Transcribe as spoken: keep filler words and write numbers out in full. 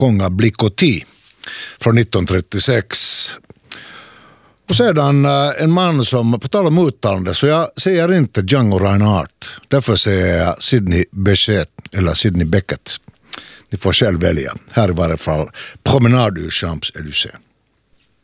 Conga-Blicotti från nittonhundratrettiosex. Och sedan en man som, på tal om uttalande, så jag säger inte Django Reinhardt. Därför säger jag Sidney Bechet eller Sidney Beckett. Ni får själv välja. Här i varje fall Promenade du Champs-Élysées.